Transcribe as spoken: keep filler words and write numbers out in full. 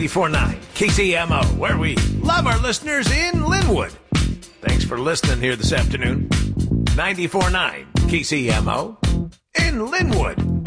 ninety-four point nine K C M O, where we love our listeners in Linwood. Thanks for listening here this afternoon. ninety-four point nine K C M O in Linwood.